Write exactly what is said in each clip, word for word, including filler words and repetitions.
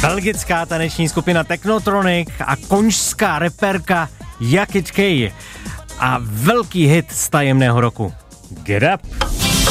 belgická taneční skupina Technotronic a konžská reperka Jakit K. A velký hit z tajemného roku. Get Up.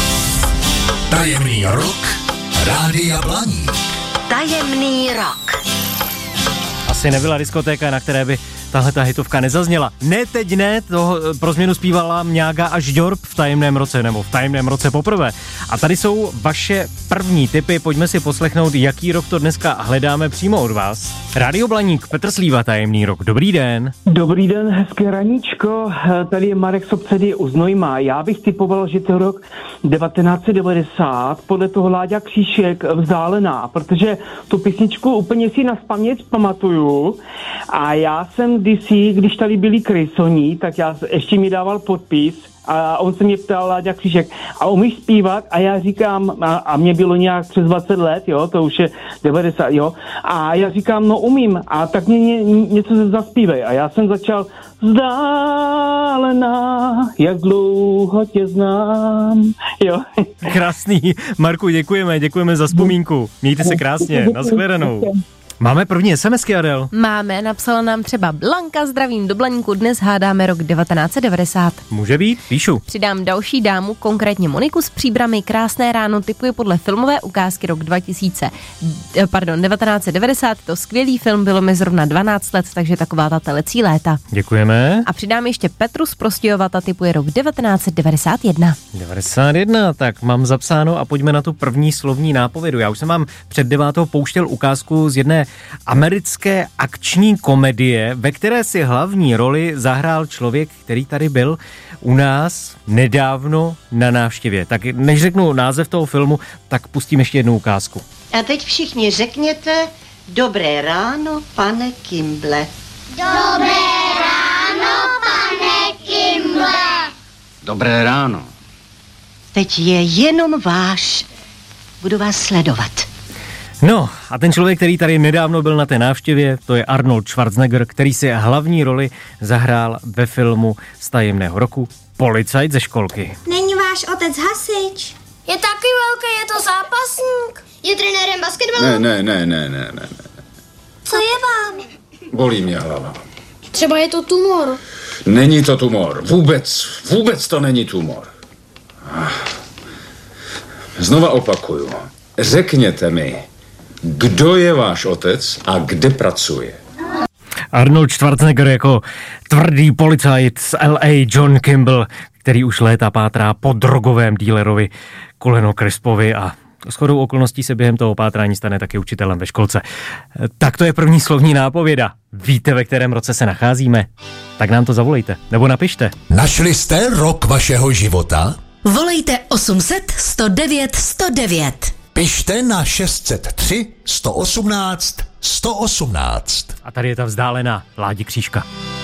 Tajemný rok Rádia Blaník. Tajemný rok. Asi nebyla diskotéka, na které by tahle ta hitovka nezazněla. Ne, teď ne, to pro změnu zpívala Mňága a Žďorb v tajemném roce, nebo v tajemném roce poprvé. A tady jsou vaše první tipy, pojďme si poslechnout, jaký rok to dneska hledáme přímo od vás. Rádio Blaník, Petr Slíva, tajemný rok, dobrý den. Dobrý den, hezké raníčko, tady je Marek Sobcedy u Znojma. Já bych typoval, že to rok devatenáct set devadesát, podle toho Láďa Křížek Vzdálená, protože tu písničku úplně si nazpaměť pamatuju a já jsem kdysi, když tady byli Krysoní, tak já ještě mi dával podpis a on se mě ptal, Láďa Křížek, a umíš zpívat? A já říkám, a, a mě bylo nějak přes dvacet let, jo, to už je devadesát, jo, a já říkám, no umím, a tak mě ně, něco zaspívej. A já jsem začal vzdálená, jak dlouho tě znám, jo. Krásný, Marku, děkujeme, děkujeme za vzpomínku. Mějte se krásně, nashledanou. Máme první SMSky, Adel? Máme, napsala nám třeba Blanka, zdravím do Blaníku, dnes hádáme rok devatenáct set devadesát. Může být, píšu. Přidám další dámu, konkrétně Moniku z Příbrami, krásné ráno, tipuje podle filmové ukázky rok dva tisíce, pardon, devatenáct set devadesát, to skvělý film, bylo mi zrovna dvanáct let, takže taková ta telecí léta. Děkujeme. A přidám ještě Petru z Prostějova, ta tipuje rok devatenáct set devadesát jedna. devadesát jedna, tak mám zapsáno a pojďme na tu první slovní nápovědu. Já už jsem vám před devátou pouštěl ukázku z jedné americké akční komedie, ve které si hlavní roli zahrál člověk, který tady byl u nás nedávno na návštěvě. Tak než řeknu název toho filmu, tak pustím ještě jednu ukázku. A teď všichni řekněte dobré ráno, pane Kimble. Dobré ráno, pane Kimble. Dobré ráno. Teď je jenom váš. Budu vás sledovat. No a ten člověk, který tady nedávno byl na té návštěvě, to je Arnold Schwarzenegger, který si hlavní roli zahrál ve filmu z tajemného roku Policajt ze školky. Není váš otec hasič? Je taky velký, je to zápasník. Je trenérem basketbalu? Ne, ne, ne, ne, ne, ne. Co je vám? Bolí mě hlava. Třeba je to tumor. Není to tumor. Vůbec, vůbec to není tumor. Znova opakuju. Řekněte mi, kdo je váš otec a kde pracuje? Arnold Schwarzenegger jako tvrdý policajt z L A John Kimball, který už léta pátrá po drogovém dílerovi Kulenu Crispovi a shodou okolností se během toho pátrání stane taky učitelem ve školce. Tak to je první slovní nápověda. Víte, ve kterém roce se nacházíme? Tak nám to zavolejte, nebo napište. Našli jste rok vašeho života? Volejte osm set sto devět sto devět. Pište na šest set tři sto osmnáct sto osmnáct. A tady je ta vzdálená Ládi Křížka.